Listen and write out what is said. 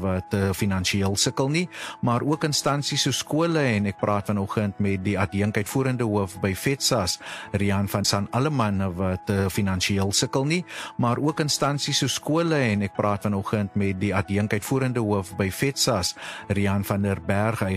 wat finansiëel sukkel nie, maar ook instansies so skole, en ek praat vanoggend met die adjunkuitvoerende hoof by FETSAS, Rian van San Alleman, wat finansiëel sukkel nie, maar ook instansies so skole, en ek praat vanoggend met die adjunkuitvoerende hoof by FETSAS, Rian van der Berg. Hy